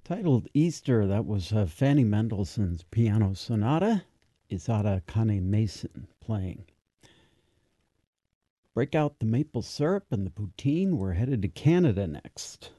Titled Easter, that was Fanny Mendelssohn's Piano Sonata. Isata Kane Mason playing. Break out the maple syrup and the poutine. We're headed to Canada next.